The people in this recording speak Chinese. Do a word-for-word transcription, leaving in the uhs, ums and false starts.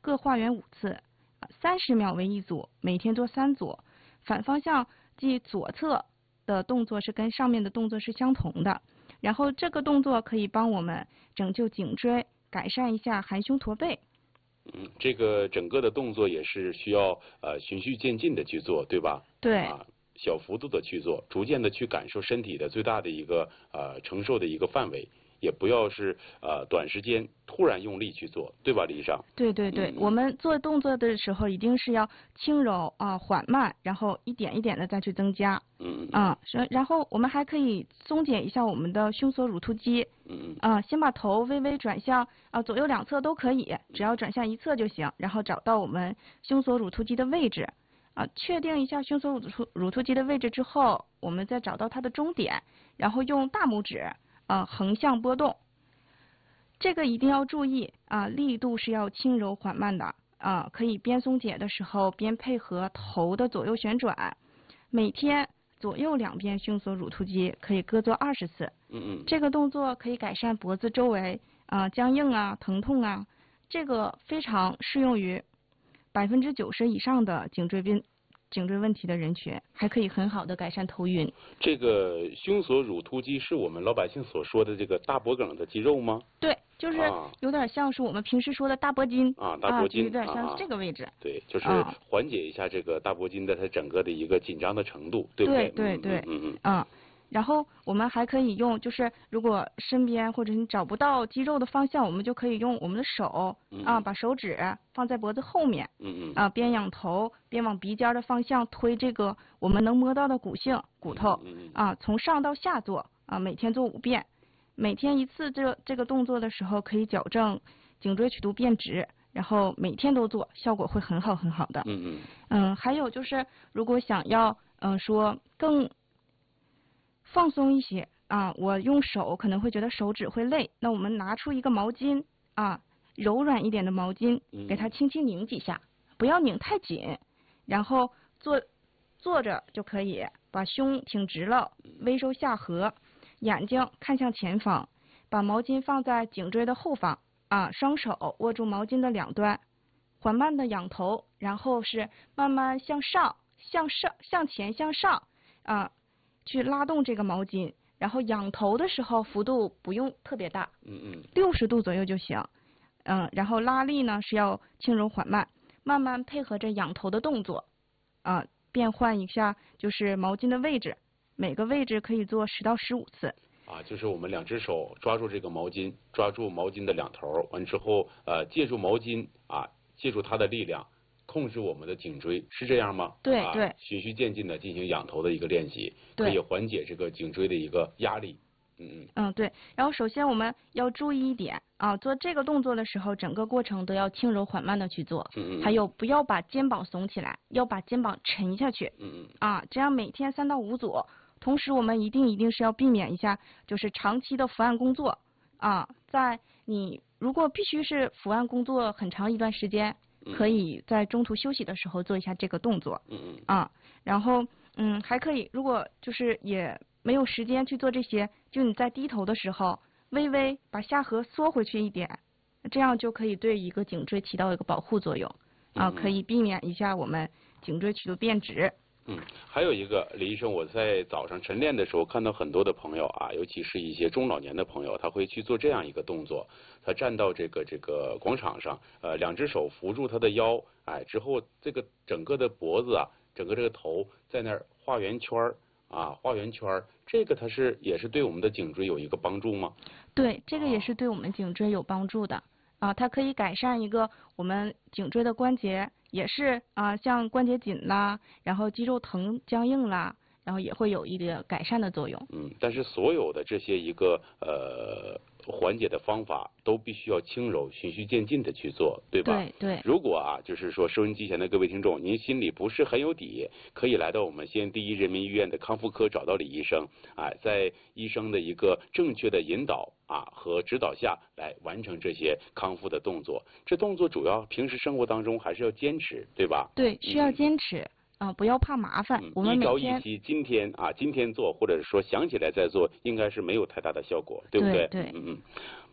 各画圆五次，三十秒为一组，每天做三组。反方向即左侧的动作是跟上面的动作是相同的。然后这个动作可以帮我们拯救颈椎，改善一下含胸驼背。 嗯，这个整个的动作也是需要呃循序渐进的去做，对吧？ 对。 啊，小幅度的去做，逐渐的去感受身体的最大的一个呃承受的一个范围，也不要是呃短时间突然用力去做，对吧，李医生？ 对对对， 嗯、 我们做动作的时候一定是要轻柔啊、呃、缓慢，然后一点一点的再去增加。 嗯嗯。 啊，然后我们还可以松解一下我们的胸锁乳突肌。 嗯嗯。 啊，先把头微微转向啊，左右两侧都可以，只要转向一侧就行。然后找到我们胸锁乳突肌的位置。啊，确定一下胸锁乳突乳突肌的位置之后，我们再找到它的终点，然后用大拇指啊横向拨动。这个一定要注意啊，力度是要轻柔缓慢的啊，可以边松解的时候边配合头的左右旋转。每天左右两边胸锁乳突肌可以各做二十次。 嗯嗯。 这个动作可以改善脖子周围啊僵硬啊疼痛啊，这个非常适用于百分之九十以上的颈椎病。颈椎问题的人群，还可以很好的改善头晕。 这个胸锁乳突肌是我们老百姓所说的这个大脖梗的肌肉吗？ 对，就是有点像是我们平时说的大脖筋啊，大脖筋， 啊、有点像这个位置。 啊、对，就是缓解一下这个大脖筋的它整个的一个紧张的程度，对不对？对对对， 嗯嗯嗯。 啊，然后我们还可以用，就是如果身边或者你找不到肌肉的方向，我们就可以用我们的手啊，把手指放在脖子后面， 嗯嗯， 啊，边仰头边往鼻尖的方向推这个我们能摸到的骨性骨头，啊，从上到下做啊，每天做五遍，每天一次这这个动作的时候可以矫正颈椎曲度变直，然后每天都做，效果会很好很好的。 嗯嗯嗯，还有就是如果想要嗯说更放松一些啊，我用手可能会觉得手指会累，那我们拿出一个毛巾啊，柔软一点的毛巾，给它轻轻拧几下，不要拧太紧，然后坐坐着就可以，把胸挺直了，微收下颌，眼睛看向前方，把毛巾放在颈椎的后方啊，双手握住毛巾的两端，缓慢的仰头，然后是慢慢向上、向上、向前、向上啊。去拉动这个毛巾，然后仰头的时候幅度不用特别大， 嗯嗯， 六十度左右就行，嗯，然后拉力呢是要轻柔缓慢，慢慢配合着仰头的动作，啊，变换一下就是毛巾的位置，每个位置可以做十到十五次。 啊，就是我们两只手抓住这个毛巾，抓住毛巾的两头，完之后呃借助毛巾啊，借助它的力量。控制我们的颈椎是这样吗？ 对对、 啊，循序渐进的进行仰头的一个练习，可以缓解这个颈椎的一个压力。嗯嗯。 嗯，对。然后首先我们要注意一点啊，做这个动作的时候，整个过程都要轻柔缓慢的去做。 嗯嗯。 还有不要把肩膀耸起来，要把肩膀沉下去。 嗯嗯。 啊，这样每天三到五组。同时我们一定一定是要避免一下，就是长期的伏案工作啊，在你如果必须是伏案工作很长一段时间。可以在中途休息的时候做一下这个动作， 嗯嗯啊，然后嗯还可以，如果就是也没有时间去做这些，就你在低头的时候，微微把下颌缩回去一点，这样就可以对一个颈椎起到一个保护作用，啊，可以避免一下我们颈椎曲度变直。 嗯，还有一个李医生，我在早上晨练的时候看到很多的朋友啊，尤其是一些中老年的朋友，他会去做这样一个动作，他站到这个这个广场上，呃，两只手扶住他的腰，哎，之后这个整个的脖子啊，整个这个头在那儿画圆圈儿啊，画圆圈儿，这个它是也是对我们的颈椎有一个帮助吗？ 对，这个也是对我们颈椎有帮助的。啊，它可以改善一个我们颈椎的关节，也是啊，像关节紧啦，然后肌肉疼僵硬啦，然后也会有一个改善的作用。 嗯，但是所有的这些一个呃缓解的方法都必须要轻柔、循序渐进的去做，对吧？ 对对。 如果啊，就是说收音机前的各位听众，您心里不是很有底，可以来到我们西安第一人民医院的康复科，找到李医生，哎，在医生的一个正确的引导啊和指导下来完成这些康复的动作。这动作主要平时生活当中还是要坚持，对吧？ 对，需要坚持。嗯啊，不要怕麻烦。 嗯、 我们一朝一夕，今天啊，今天做，或者说想起来再做，应该是没有太大的效果，对不对？ 对对。 嗯嗯。